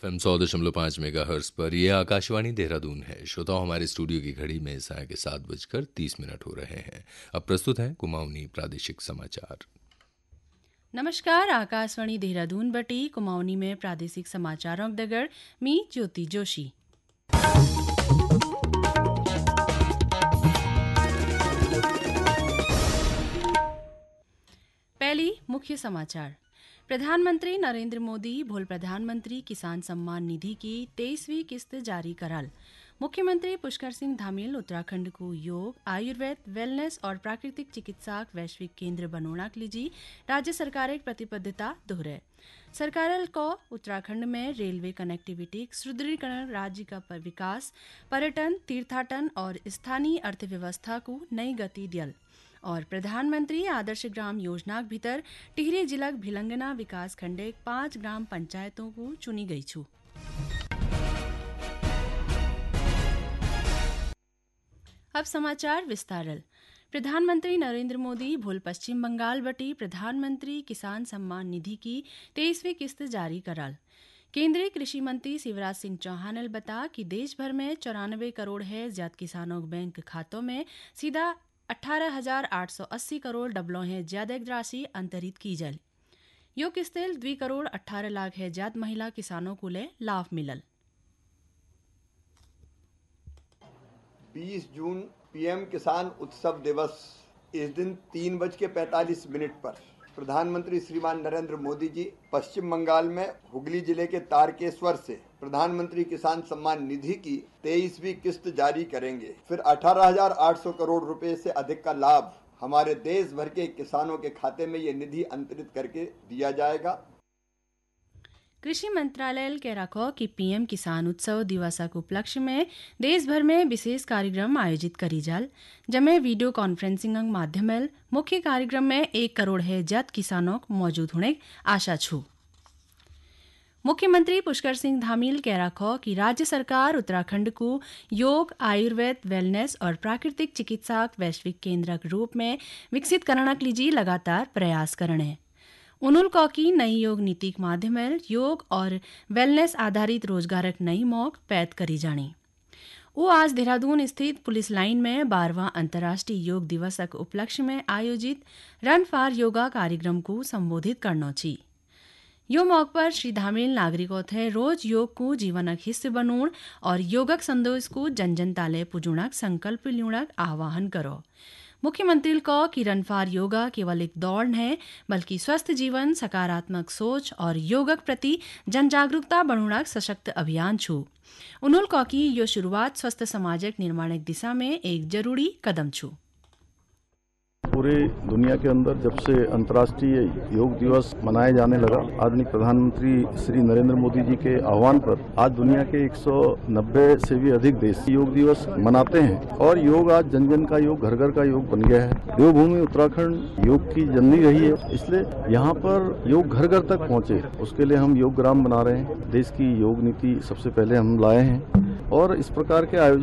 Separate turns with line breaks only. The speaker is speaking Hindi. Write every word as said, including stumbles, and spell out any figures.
एफ एम सौ दशमलव पाँच मेगा हर्ट्स पर यह आकाशवाणी देहरादून है। श्रोताओं, हमारे स्टूडियो की घड़ी में साय के सात बजकर तीस मिनट हो रहे हैं। अब प्रस्तुत है कुमाऊनी प्रादेशिक समाचार।
नमस्कार, आकाशवाणी देहरादून बटी कुमाऊनी में प्रादेशिक समाचारों दगड़ मी ज्योति जोशी। पहली मुख्य समाचार। प्रधानमंत्री नरेंद्र मोदी भूल प्रधानमंत्री किसान सम्मान निधि की तेईसवीं किस्त जारी कराल। मुख्यमंत्री पुष्कर सिंह धामील उत्तराखंड को योग, आयुर्वेद, वेलनेस और प्राकृतिक चिकित्सा वैश्विक केंद्र बनोना के लिए राज्य सरकार एक प्रतिबद्धता दोहरे। सरकार को उत्तराखंड में रेलवे कनेक्टिविटी सुदृढ़ीकरण, राज्य का विकास, पर्यटन, तीर्थाटन और स्थानीय अर्थव्यवस्था को नई गति दियल। और प्रधानमंत्री आदर्श ग्राम योजना के भीतर टिहरी जिला भिलंगना विकास खंडे पांच ग्राम पंचायतों को चुनी गई छू। अब समाचार विस्तारल। प्रधानमंत्री नरेंद्र मोदी भूल पश्चिम बंगाल बटी प्रधानमंत्री किसान सम्मान निधि की तेईसवीं किस्त जारी कराल। केंद्रीय कृषि मंत्री शिवराज सिंह चौहान ने बता कि देश भर में चौरानवे करोड़ है ज्यादा किसानों के बैंक खातों में सीधा अठारह हजार आठ सौ अस्सी करोड़ डबलों है ज्यादा राशि अंतरित की जाए। यो किस्तेल द्वि करोड़ अठारह लाख है ज्यादा महिला किसानों को ले लाभ मिलल।
बीस जून पीएम किसान उत्सव दिवस। इस दिन तीन बज के पैंतालीस मिनट पर प्रधानमंत्री श्रीमान नरेंद्र मोदी जी पश्चिम बंगाल में हुगली जिले के तारकेश्वर से प्रधानमंत्री किसान सम्मान निधि की तेईसवीं किस्त जारी करेंगे। फिर अठारह हजार आठ सौ करोड़ रुपए से अधिक का लाभ हमारे देश भर के किसानों के खाते में ये निधि अंतरित करके दिया जाएगा।
कृषि मंत्रालय कह रखो कि पीएम किसान उत्सव दिवस के उपलक्ष्य में देश भर में विशेष कार्यक्रम आयोजित करी जाल, जमे वीडियो कॉन्फ्रेंसिंग माध्यम मुख्य कार्यक्रम में एक करोड़ है ज्यादा किसानों मौजूद होने आशा छू। मुख्यमंत्री पुष्कर सिंह धामील कह रखो कि राज्य सरकार उत्तराखंड को योग, आयुर्वेद, वेलनेस और प्राकृतिक चिकित्सा वैश्विक केंद्र के रूप में विकसित करने के लिए लगातार प्रयास करने। उन्होंने कहा कि नई योग नीति के माध्यम योग और वेलनेस आधारित रोजगारक नई मौक पैद करी जानी। वो आज देहरादून स्थित पुलिस लाइन में बारहवां अंतर्राष्ट्रीय योग दिवस के उपलक्ष्य में आयोजित रन फॉर योगा कार्यक्रम को संबोधित करना ची। यो मौके पर श्री धामील नागरिकों थे रोज योग को जीवनक हिस्से बनूण और योगक संदेश को जन जन ताले पुजुणक संकल्प ल्यूणक आह्वान करो। मुख्यमंत्री को कि रन फॉर योगा केवल एक दौड़ है, बल्कि स्वस्थ जीवन, सकारात्मक सोच और योगक प्रति जन जागरूकता बढ़ाने सशक्त अभियान छू। उन्होंने कहा कि यो शुरुआत स्वस्थ समाजक निर्माण की दिशा में एक जरूरी कदम छू।
पूरे दुनिया के अंदर जब से अंतर्राष्ट्रीय योग दिवस मनाया जाने लगा, आदरणीय प्रधानमंत्री श्री नरेंद्र मोदी जी के आह्वान पर आज दुनिया के एक सौ नब्बे से भी अधिक देश योग दिवस मनाते हैं। और योग आज जन जन का योग, घर घर का योग बन गया है। देवभूमि उत्तराखंड योग की जननी रही है, इसलिए यहाँ पर योग घर घर तक पहुँचे, उसके लिए हम योग ग्राम बना रहे हैं। देश की योग नीति सबसे पहले हम लाए हैं और इस प्रकार के आयोजन